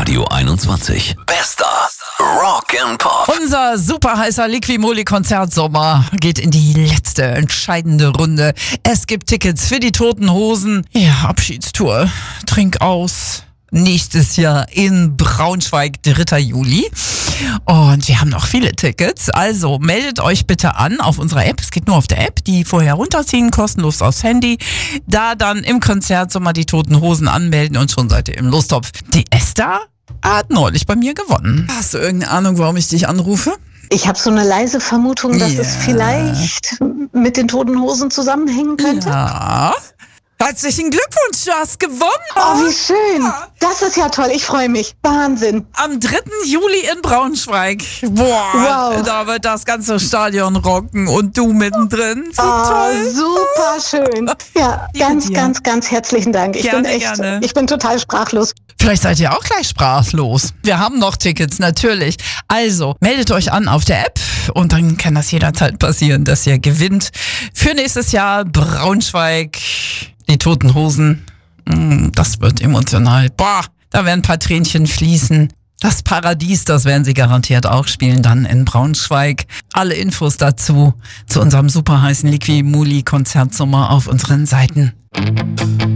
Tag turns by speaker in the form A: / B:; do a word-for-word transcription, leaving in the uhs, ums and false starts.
A: Radio einundzwanzig. Bester Rock'n'Pop.
B: Unser super heißer Liqui-Moly-Konzertsommer geht in die letzte entscheidende Runde. Es gibt Tickets für die Toten Hosen. Ja, Abschiedstour. Trink aus. Nächstes Jahr in Braunschweig, dritter Juli. Und wir haben noch viele Tickets. Also meldet euch bitte an auf unserer App. Es geht nur auf der App, die vorher runterziehen, kostenlos aufs Handy. Da dann im Konzertsommer die Toten Hosen anmelden und schon seid ihr im Lostopf. Die Esther hat neulich bei mir gewonnen. Hast du irgendeine Ahnung, warum ich dich anrufe?
C: Ich habe so eine leise Vermutung, dass
B: Ja.
C: es vielleicht mit den Toten Hosen zusammenhängen könnte.
B: Ja. Herzlichen Glückwunsch, du hast gewonnen.
C: Oh, wie schön. Das ist ja toll. Ich freue mich. Wahnsinn.
B: Am dritten Juli in Braunschweig. Boah,
C: Wow.
B: da wird das ganze Stadion rocken und du mittendrin. So
C: Oh,
B: toll.
C: super schön. Ja,
B: Liebe
C: ganz,
B: dir.
C: ganz, ganz herzlichen Dank. Ich
B: Gerne,
C: bin echt,
B: gerne.
C: ich bin total sprachlos.
B: Vielleicht seid ihr auch gleich sprachlos. Wir haben noch Tickets, natürlich. Also, meldet euch an auf der App und dann kann das jederzeit passieren, dass ihr gewinnt. Für nächstes Jahr Braunschweig, die Toten Hosen. Mm, Das wird emotional. Boah, da werden ein paar Tränchen fließen. Das Paradies, das werden sie garantiert auch spielen dann in Braunschweig. Alle Infos dazu, zu unserem super heißen Liqui-Moly-Konzertsommer auf unseren Seiten.